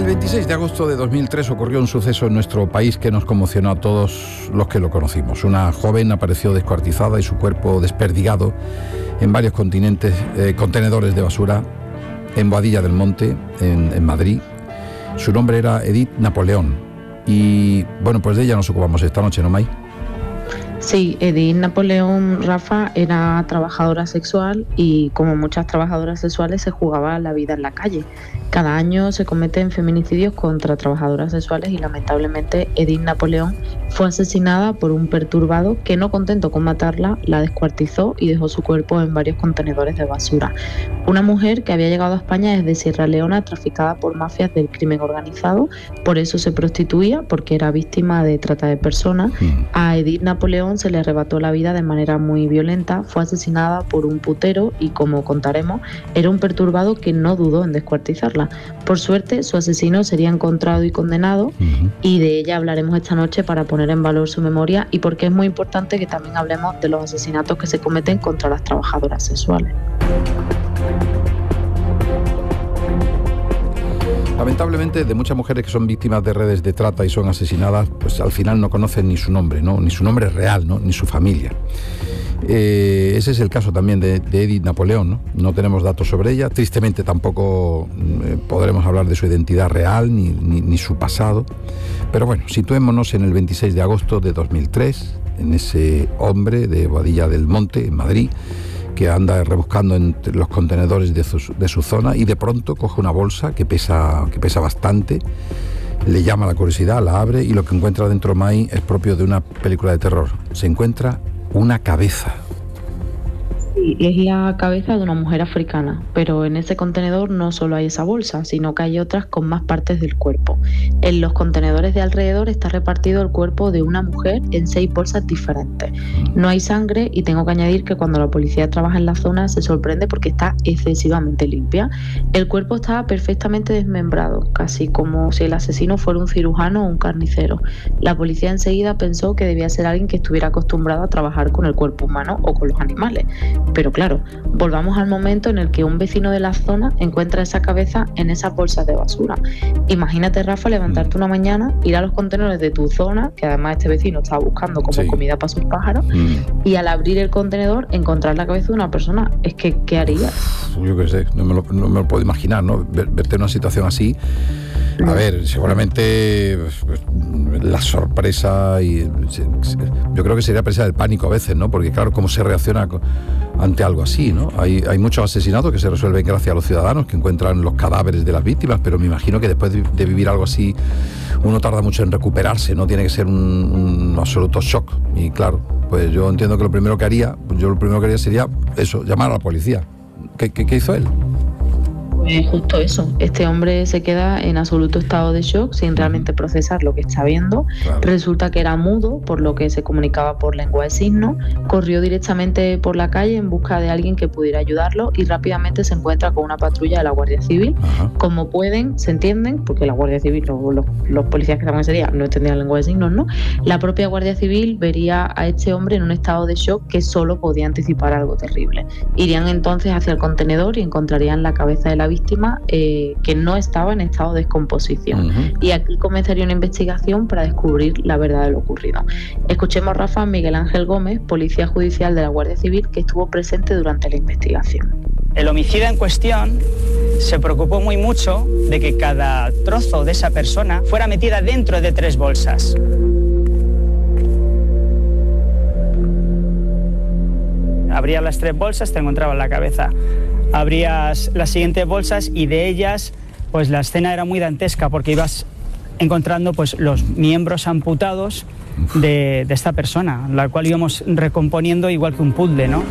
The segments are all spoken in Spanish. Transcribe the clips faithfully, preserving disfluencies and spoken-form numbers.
El veintiséis de agosto de dos mil tres ocurrió un suceso en nuestro país que nos conmocionó a todos los que lo conocimos. Una joven apareció descuartizada y su cuerpo desperdigado en varios continentes, eh, contenedores de basura en Boadilla del Monte, en, en Madrid. Su nombre era Edith Napoleón. Y bueno, pues de ella nos ocupamos esta noche, ¿no, May? Sí, Edith Napoleón, Rafa, era trabajadora sexual y como muchas trabajadoras sexuales se jugaba la vida en la calle. Cada año se cometen feminicidios contra trabajadoras sexuales y lamentablemente Edith Napoleón fue asesinada por un perturbado que, no contento con matarla, la descuartizó y dejó su cuerpo en varios contenedores de basura. Una mujer que había llegado a España desde Sierra Leona traficada por mafias del crimen organizado, por eso se prostituía, porque era víctima de trata de personas. A Edith Napoleón se le arrebató la vida de manera muy violenta, fue asesinada por un putero y, como contaremos, era un perturbado que no dudó en descuartizarla. Por suerte, su asesino sería encontrado y condenado, uh-huh. y de ella hablaremos esta noche para poner en valor su memoria y porque es muy importante que también hablemos de los asesinatos que se cometen contra las trabajadoras sexuales. Lamentablemente, de muchas mujeres que son víctimas de redes de trata y son asesinadas, pues al final no conocen ni su nombre, ¿no? Ni su nombre real, ¿no? Ni su familia. Eh, ese es el caso también de, de Edith Napoleón, ¿no? No tenemos datos sobre ella, tristemente tampoco eh, podremos hablar de su identidad real ni, ni, ni su pasado, pero bueno, situémonos en el veintiséis de agosto de dos mil tres, en ese hombre de Boadilla del Monte, en Madrid, que anda rebuscando entre los contenedores de su, de su zona y de pronto coge una bolsa que pesa, que pesa bastante, le llama la curiosidad, la abre y lo que encuentra dentro, May, es propio de una película de terror. Se encuentra una cabeza. Sí, es la cabeza de una mujer africana, pero en ese contenedor no solo hay esa bolsa, sino que hay otras con más partes del cuerpo. En los contenedores de alrededor está repartido el cuerpo de una mujer en seis bolsas diferentes. No hay sangre y tengo que añadir que cuando la policía trabaja en la zona se sorprende porque está excesivamente limpia. El cuerpo estaba perfectamente desmembrado, casi como si el asesino fuera un cirujano o un carnicero. La policía enseguida pensó que debía ser alguien que estuviera acostumbrado a trabajar con el cuerpo humano o con los animales. Pero claro, volvamos al momento en el que un vecino de la zona encuentra esa cabeza en esas bolsas de basura. Imagínate, Rafa, levantarte una mañana, ir a los contenedores de tu zona, que además este vecino estaba buscando como sí. comida para sus pájaros, mm. y al abrir el contenedor encontrar la cabeza de una persona. Es que, ¿qué harías? Yo qué sé, no me lo, no me lo puedo imaginar, ¿no? Ver, verte en una situación así. A ver, seguramente pues, la sorpresa y yo creo que sería presa del pánico a veces, ¿no? Porque claro, cómo se reacciona ante algo así, ¿no? Hay, hay muchos asesinatos que se resuelven gracias a los ciudadanos que encuentran los cadáveres de las víctimas, pero me imagino que después de, de vivir algo así uno tarda mucho en recuperarse, ¿no? Tiene que ser un, un absoluto shock y claro, pues yo entiendo que lo primero que haría, yo lo primero que haría sería eso, llamar a la policía. ¿Qué, qué, qué hizo él? Pues justo eso, este hombre se queda en absoluto estado de shock sin realmente procesar lo que está viendo. Claro. Resulta que era mudo, por lo que se comunicaba por lengua de signos, corrió directamente por la calle en busca de alguien que pudiera ayudarlo y rápidamente se encuentra con una patrulla de la Guardia Civil. Ajá. Como pueden, se entienden, porque la Guardia Civil, los, los, los policías que estaban en ese día no entendían lengua de signos, ¿no? La propia Guardia Civil vería a este hombre en un estado de shock que solo podía anticipar algo terrible. Irían entonces hacia el contenedor y encontrarían la cabeza de la víctima eh, que no estaba en estado de descomposición. Uh-huh. Y aquí comenzaría una investigación para descubrir la verdad de lo ocurrido. Escuchemos, Rafa, a Miguel Ángel Gómez, policía judicial de la Guardia Civil, que estuvo presente durante la investigación. El homicida en cuestión se preocupó muy mucho de que cada trozo de esa persona fuera metida dentro de tres bolsas. Abrías las tres bolsas, te encontrabas la cabeza. Abrías las siguientes bolsas y de ellas, pues la escena era muy dantesca porque ibas encontrando pues los miembros amputados de, de esta persona, la cual íbamos recomponiendo igual que un puzzle, ¿no?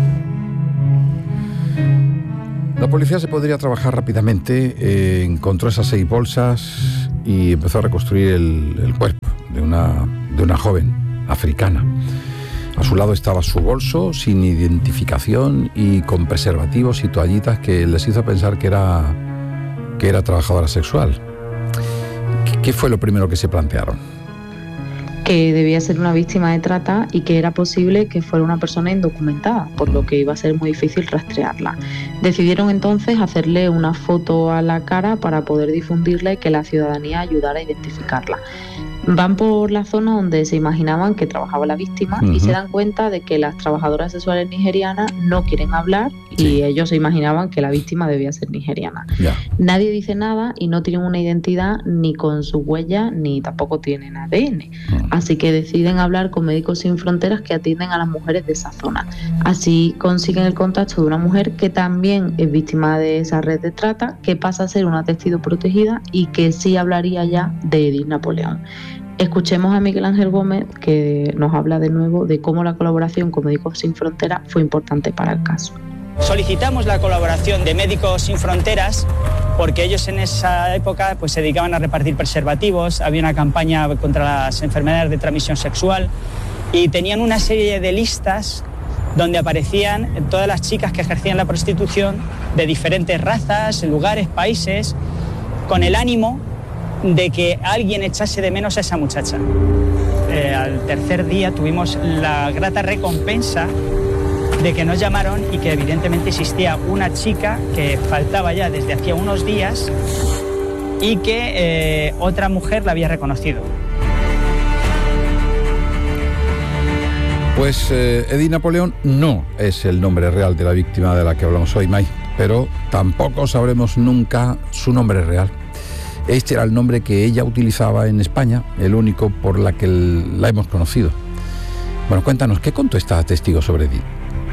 La policía se podría trabajar rápidamente, eh, encontró esas seis bolsas y empezó a reconstruir el, el cuerpo de una, de una joven africana. A su lado estaba su bolso, sin identificación y con preservativos y toallitas que les hizo pensar que era, que era trabajadora sexual. ¿Qué fue lo primero que se plantearon? que debía ser una víctima de trata y que era posible que fuera una persona indocumentada, por lo que iba a ser muy difícil rastrearla. Decidieron entonces hacerle una foto a la cara para poder difundirla y que la ciudadanía ayudara a identificarla. Van por la zona donde se imaginaban que trabajaba la víctima uh-huh. y se dan cuenta de que las trabajadoras sexuales nigerianas no quieren hablar y sí. ellos se imaginaban que la víctima debía ser nigeriana. Yeah. Nadie dice nada y no tienen una identidad ni con su huella ni tampoco tienen A D N. Uh-huh. Así que deciden hablar con Médicos Sin Fronteras que atienden a las mujeres de esa zona. Así consiguen el contacto de una mujer que también es víctima de esa red de trata, que pasa a ser una testigo protegida y que sí hablaría ya de Edith Napoleón. Escuchemos a Miguel Ángel Gómez, que nos habla de nuevo de cómo la colaboración con Médicos Sin Fronteras fue importante para el caso. Solicitamos la colaboración de Médicos Sin Fronteras porque ellos en esa época pues, se dedicaban a repartir preservativos, había una campaña contra las enfermedades de transmisión sexual y tenían una serie de listas donde aparecían todas las chicas que ejercían la prostitución de diferentes razas, lugares, países, con el ánimo de que alguien echase de menos a esa muchacha. Eh, al tercer día tuvimos la grata recompensa de que nos llamaron y que evidentemente existía una chica que faltaba ya desde hacía unos días y que eh, otra mujer la había reconocido. Pues eh, Edith Napoleón no es el nombre real de la víctima de la que hablamos hoy, May, pero tampoco sabremos nunca su nombre real. Este era el nombre que ella utilizaba en España, el único por la que la hemos conocido. Bueno, cuéntanos, ¿qué contó esta testigo sobre Edith?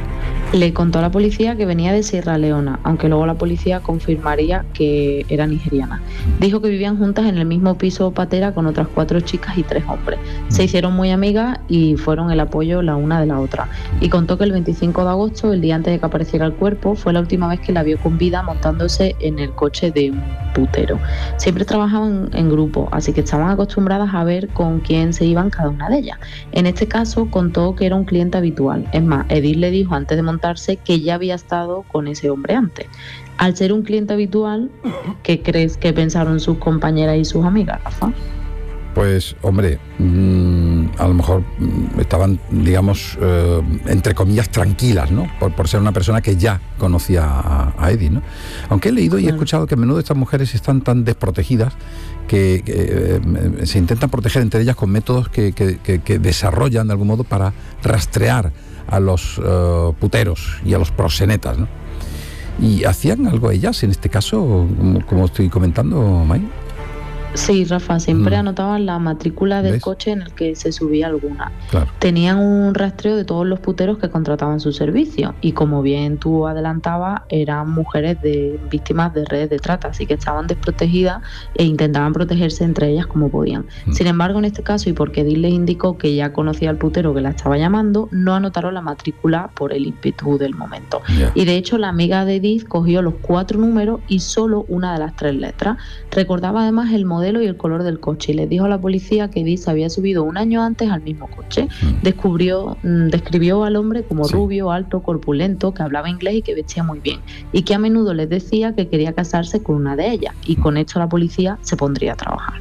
Le contó a la policía que venía de Sierra Leona, aunque luego la policía confirmaría que era nigeriana. Dijo que vivían juntas en el mismo piso patera con otras cuatro chicas y tres hombres. Se hicieron muy amigas y fueron el apoyo la una de la otra. Y contó que el veinticinco de agosto, el día antes de que apareciera el cuerpo, fue la última vez que la vio con vida montándose en el coche de un putero. Siempre trabajaban en grupo, así que estaban acostumbradas a ver con quién se iban cada una de ellas. En este caso contó que era un cliente habitual. Es más, Edith le dijo antes de montar que ya había estado con ese hombre antes. Al ser un cliente habitual, ¿qué crees que pensaron sus compañeras y sus amigas, Rafa? Pues, hombre, mmm, a lo mejor mmm, estaban, digamos, eh, entre comillas, tranquilas, ¿no? Por, por ser una persona que ya conocía a, a Edith, ¿no? Aunque he leído y he escuchado que a menudo estas mujeres están tan desprotegidas que, que eh, se intentan proteger entre ellas con métodos que, que, que, que desarrollan de algún modo para rastrear a los uh, puteros y a los proxenetas, ¿no? ¿Y hacían algo ellas en este caso, como, como estoy comentando, May? Sí, Rafa, siempre mm. anotaban la matrícula del ¿Ves? coche en el que se subía alguna. Claro. Tenían un rastreo de todos los puteros que contrataban su servicio y, como bien tú adelantabas, eran mujeres de víctimas de redes de trata, así que estaban desprotegidas e intentaban protegerse entre ellas como podían. Mm. Sin embargo, en este caso, y porque Edith les indicó que ya conocía al putero que la estaba llamando, no anotaron la matrícula por el ímpetu del momento. Yeah. Y de hecho, la amiga de Edith cogió los cuatro números y solo una de las tres letras. Recordaba además el modelo y el color del coche y les dijo a la policía que Edith se había subido un año antes al mismo coche. Mm. Descubrió, mm, describió al hombre como sí. rubio, alto, corpulento, que hablaba inglés y que vestía muy bien, y que a menudo les decía que quería casarse con una de ellas, y con esto la policía se pondría a trabajar.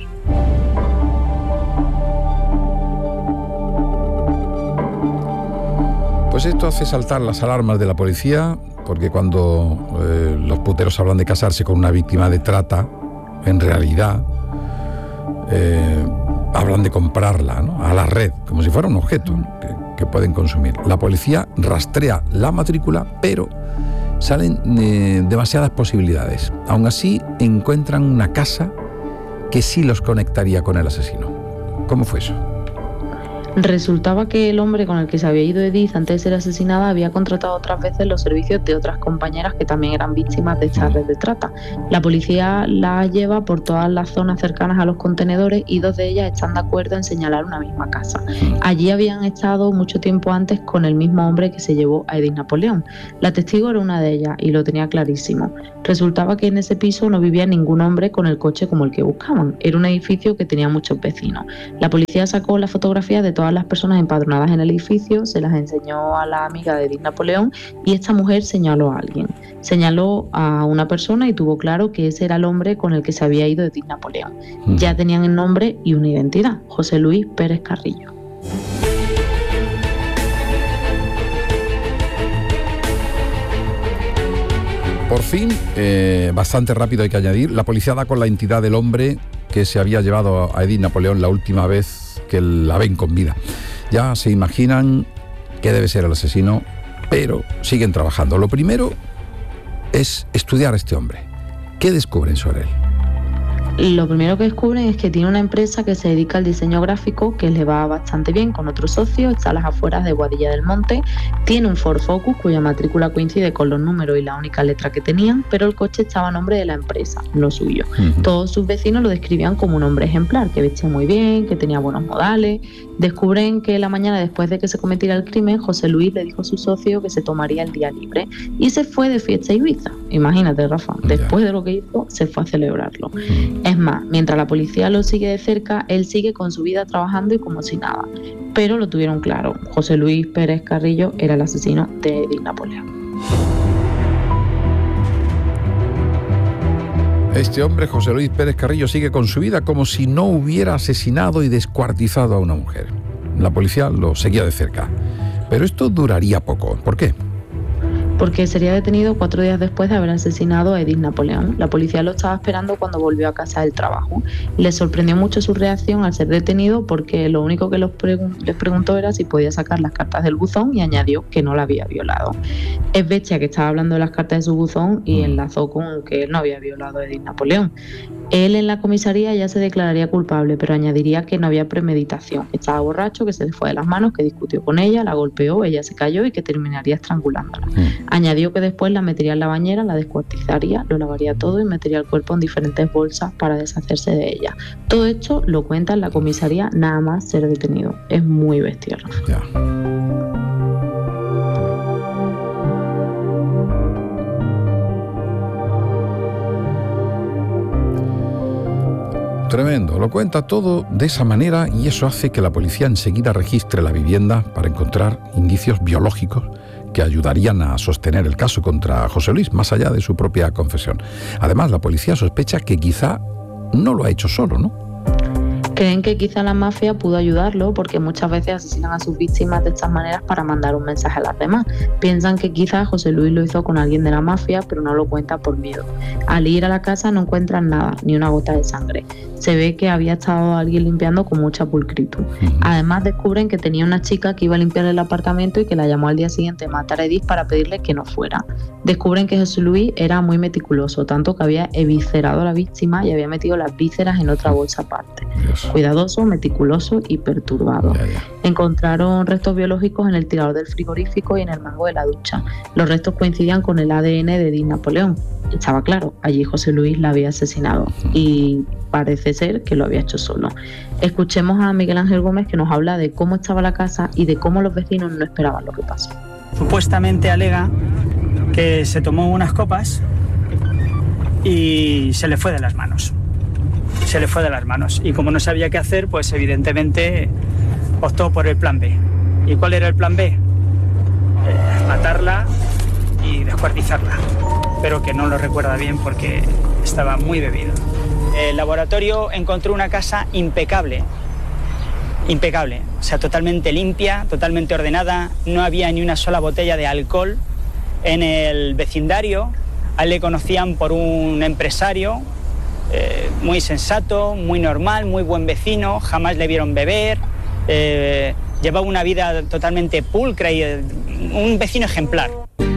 Pues esto hace saltar las alarmas de la policía, porque cuando eh, los puteros hablan de casarse con una víctima de trata, en realidad Eh, hablan de comprarla, ¿no? A la red, como si fuera un objeto que, que pueden consumir. La policía rastrea la matrícula, pero salen eh, demasiadas posibilidades. Aún así, encuentran una casa que sí los conectaría con el asesino. ¿Cómo fue eso? Resultaba que el hombre con el que se había ido Edith antes de ser asesinada había contratado otras veces los servicios de otras compañeras que también eran víctimas de esta red de trata. La policía la lleva por todas las zonas cercanas a los contenedores y dos de ellas están de acuerdo en señalar una misma casa. Allí habían estado mucho tiempo antes con el mismo hombre que se llevó a Edith Napoleón. La testigo era una de ellas y lo tenía clarísimo. Resultaba que en ese piso no vivía ningún hombre con el coche como el que buscaban. Era un edificio que tenía muchos vecinos. La policía sacó la fotografía de todas todas las personas empadronadas en el edificio, se las enseñó a la amiga de Edith Napoleón y esta mujer señaló a alguien. Señaló a una persona y tuvo claro que ese era el hombre con el que se había ido Edith Napoleón. Mm. Ya tenían el nombre y una identidad, José Luis Pérez Carrillo. Por fin, eh, bastante rápido hay que añadir, la policía da con la identidad del hombre que se había llevado a Edith Napoleón la última vez que la ven con vida. Ya se imaginan que debe ser el asesino, pero siguen trabajando. Lo primero es estudiar a este hombre. ¿Qué descubren sobre él? Lo primero que descubren es que tiene una empresa que se dedica al diseño gráfico, que le va bastante bien con otros socios, está a las afueras de Boadilla del Monte, tiene un Ford Focus cuya matrícula coincide con los números y la única letra que tenían, pero el coche estaba a nombre de la empresa, no suyo. Uh-huh. Todos sus vecinos lo describían como un hombre ejemplar, que vestía muy bien, que tenía buenos modales. Descubren que la mañana después de que se cometiera el crimen, José Luis le dijo a su socio que se tomaría el día libre y se fue de fiesta a Ibiza. Imagínate, Rafa, después de lo que hizo, se fue a celebrarlo. Uh-huh. Es más, mientras la policía lo sigue de cerca, él sigue con su vida trabajando y como si nada. Pero lo tuvieron claro, José Luis Pérez Carrillo era el asesino de Edith Napoleón. Este hombre, José Luis Pérez Carrillo, sigue con su vida como si no hubiera asesinado y descuartizado a una mujer. La policía lo seguía de cerca. Pero esto duraría poco. ¿Por qué? Porque sería detenido cuatro días después de haber asesinado a Edith Napoleón. La policía lo estaba esperando cuando volvió a casa del trabajo. Le sorprendió mucho su reacción al ser detenido porque lo único que los pregun- les preguntó era si podía sacar las cartas del buzón y añadió que no la había violado. Es bestia que estaba hablando de las cartas de su buzón y enlazó con que él no había violado a Edith Napoleón. Él en la comisaría ya se declararía culpable, pero añadiría que no había premeditación. Estaba borracho, que se le fue de las manos, que discutió con ella, la golpeó, ella se cayó y que terminaría estrangulándola. Mm. Añadió que después la metería en la bañera, la descuartizaría, lo lavaría todo y metería el cuerpo en diferentes bolsas para deshacerse de ella. Todo esto lo cuenta en la comisaría nada más ser detenido. Es muy bestial. Ya. Tremendo, lo cuenta todo de esa manera y eso hace que la policía enseguida registre la vivienda para encontrar indicios biológicos que ayudarían a sostener el caso contra José Luis, más allá de su propia confesión. Además, la policía sospecha que quizá no lo ha hecho solo, ¿no? Creen que quizá la mafia pudo ayudarlo porque muchas veces asesinan a sus víctimas de estas maneras para mandar un mensaje a las demás. Piensan que quizá José Luis lo hizo con alguien de la mafia, pero no lo cuenta por miedo. Al ir a la casa no encuentran nada, ni una gota de sangre. Se ve que había estado alguien limpiando con mucha pulcritud. Además descubren que tenía una chica que iba a limpiar el apartamento y que la llamó al día siguiente a matar a Edith para pedirle que no fuera. Descubren que José Luis era muy meticuloso, tanto que había eviscerado a la víctima y había metido las vísceras en otra bolsa aparte. Dios. Cuidadoso, meticuloso y perturbado. Ya, ya. Encontraron restos biológicos en el tirador del frigorífico y en el mango de la ducha. Los restos coincidían con el A D N de Edith Napoleón. Estaba claro, allí José Luis la había asesinado y parece ser que lo había hecho solo. Escuchemos a Miguel Ángel Gómez, que nos habla de cómo estaba la casa y de cómo los vecinos no esperaban lo que pasó. Supuestamente alega que se tomó unas copas y se le fue de las manos. Se le fue de las manos. Y como no sabía qué hacer, pues evidentemente optó por el plan B. ¿Y cuál era el plan B? Eh, matarla y descuartizarla. Pero que no lo recuerda bien porque estaba muy bebido. El laboratorio encontró una casa impecable. Impecable. O sea, totalmente limpia, totalmente ordenada. No había ni una sola botella de alcohol en el vecindario. A él le conocían por un empresario eh, muy sensato, muy normal, muy buen vecino. Jamás le vieron beber. Eh, llevaba una vida totalmente pulcra y eh, un vecino ejemplar.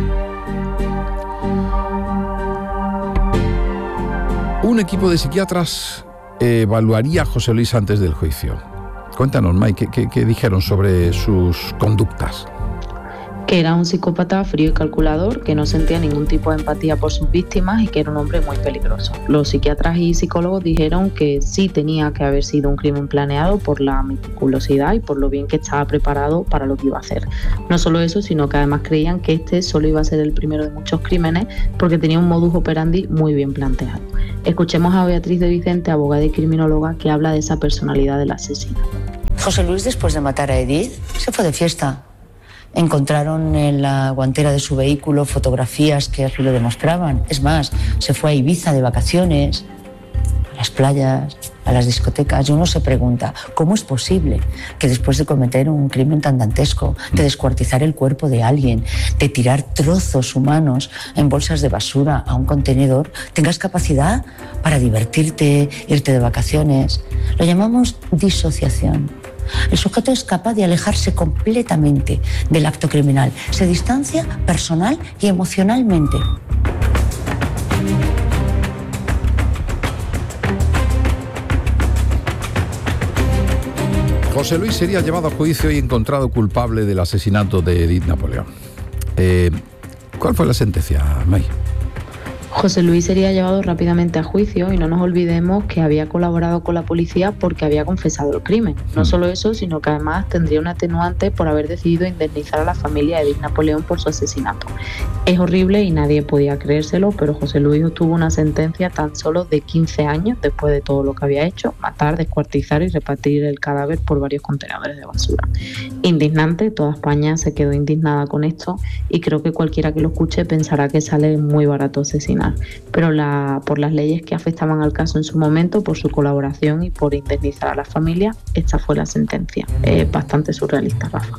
Un equipo de psiquiatras evaluaría a José Luis antes del juicio. Cuéntanos, Mike, ¿qué, qué, qué dijeron sobre sus conductas? Que era un psicópata frío y calculador, que no sentía ningún tipo de empatía por sus víctimas y que era un hombre muy peligroso. Los psiquiatras y psicólogos dijeron que sí tenía que haber sido un crimen planeado por la meticulosidad y por lo bien que estaba preparado para lo que iba a hacer. No solo eso, sino que además creían que este solo iba a ser el primero de muchos crímenes porque tenía un modus operandi muy bien planteado. Escuchemos a Beatriz de Vicente, abogada y criminóloga, que habla de esa personalidad del asesino. José Luis, después de matar a Edith, se fue de fiesta. Encontraron en la guantera de su vehículo fotografías que así lo demostraban. Es más, se fue a Ibiza de vacaciones, a las playas, a las discotecas. Y uno se pregunta, ¿cómo es posible que después de cometer un crimen tan dantesco, de descuartizar el cuerpo de alguien, de tirar trozos humanos en bolsas de basura a un contenedor, tengas capacidad para divertirte, irte de vacaciones? Lo llamamos disociación. El sujeto es capaz de alejarse completamente del acto criminal. Se distancia personal y emocionalmente. José Luis sería llevado a juicio y encontrado culpable del asesinato de Edith Napoleón. Eh, ¿Cuál fue la sentencia, May? José Luis sería llevado rápidamente a juicio y no nos olvidemos que había colaborado con la policía porque había confesado el crimen. No solo eso, sino que además tendría un atenuante por haber decidido indemnizar a la familia de Edith Napoleón por su asesinato. Es horrible y nadie podía creérselo, pero José Luis obtuvo una sentencia tan solo de quince años después de todo lo que había hecho: matar, descuartizar y repartir el cadáver por varios contenedores de basura. Indignante, toda España se quedó indignada con esto y creo que cualquiera que lo escuche pensará que sale muy barato asesinar. Pero la, por las leyes que afectaban al caso en su momento, por su colaboración y por indemnizar a la familia, esta fue la sentencia. Es bastante surrealista, Rafa.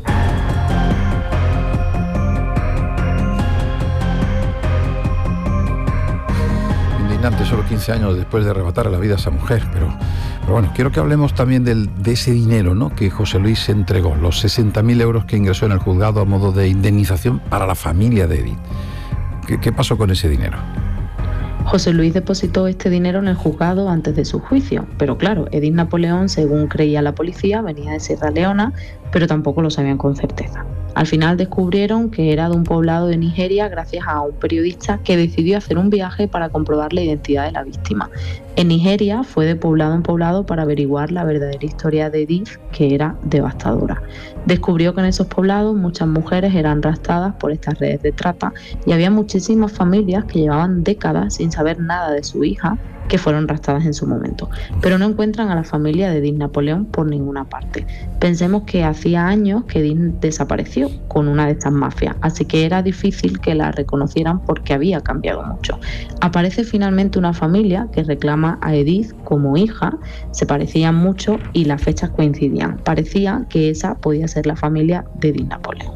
Indignante, solo quince años después de arrebatar la vida a esa mujer, pero, pero bueno, quiero que hablemos también del, de ese dinero, ¿no?, que José Luis entregó, los sesenta mil euros que ingresó en el juzgado a modo de indemnización para la familia de Edith. ¿Qué, qué pasó con ese dinero? José Luis depositó este dinero en el juzgado antes de su juicio, pero claro, Edith Napoleón, según creía la policía, venía de Sierra Leona, pero tampoco lo sabían con certeza. Al final descubrieron que era de un poblado de Nigeria gracias a un periodista que decidió hacer un viaje para comprobar la identidad de la víctima. En Nigeria fue de poblado en poblado para averiguar la verdadera historia de Edith, que era devastadora. Descubrió que en esos poblados muchas mujeres eran raptadas por estas redes de trata y había muchísimas familias que llevaban décadas sin saber nada de su hija, que fueron raptadas en su momento, pero no encuentran a la familia de Edith Napoleón por ninguna parte. Pensemos que hacía años que Edith desapareció con una de estas mafias, así que era difícil que la reconocieran porque había cambiado mucho. Aparece finalmente una familia que reclama a Edith como hija, se parecían mucho y las fechas coincidían. Parecía que esa podía ser la familia de Edith Napoleón.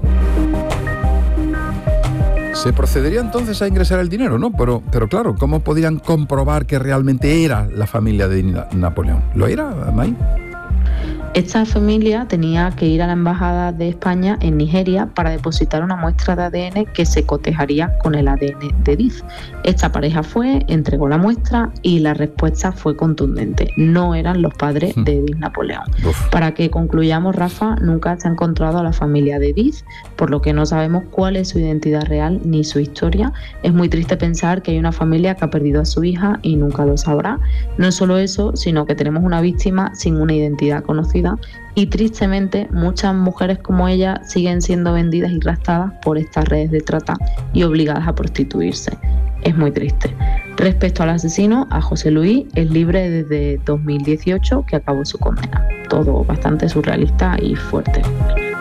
Se procedería entonces a ingresar el dinero, ¿no? Pero, pero claro, ¿cómo podían comprobar que realmente era la familia de Napoleón? ¿Lo era, May? Esta familia tenía que ir a la embajada de España en Nigeria para depositar una muestra de A D N que se cotejaría con el A D N de Edith. Esta pareja fue, entregó la muestra y la respuesta fue contundente. No eran los padres de Edith Napoleón. Uf. Para que concluyamos, Rafa, nunca se ha encontrado a la familia de Edith, por lo que no sabemos cuál es su identidad real ni su historia. Es muy triste pensar que hay una familia que ha perdido a su hija y nunca lo sabrá. No solo eso, sino que tenemos una víctima sin una identidad conocida y tristemente muchas mujeres como ella siguen siendo vendidas y raptadas por estas redes de trata y obligadas a prostituirse. Es muy triste. Respecto al asesino, a José Luis, es libre desde dos mil dieciocho, que acabó su condena. Todo bastante surrealista y fuerte.